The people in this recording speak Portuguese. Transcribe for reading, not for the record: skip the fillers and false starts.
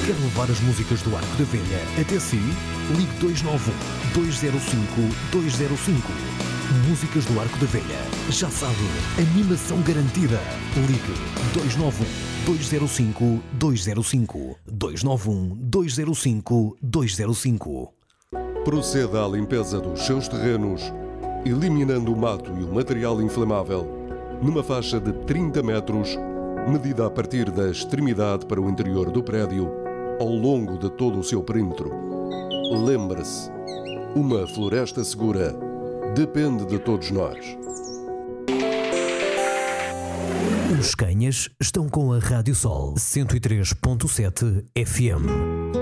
Quer levar as músicas do Arco da Velha até si? Ligue 291-205-205. Músicas do Arco da Velha. Já sabe, animação garantida. Ligue 291-205-205. 291-205-205. Proceda à limpeza dos seus terrenos, eliminando o mato e o material inflamável, numa faixa de 30 metros, medida a partir da extremidade para o interior do prédio, ao longo de todo o seu perímetro. Lembre-se, uma floresta segura depende de todos nós. Os Canhas estão com a Rádio Sol 103.7 FM.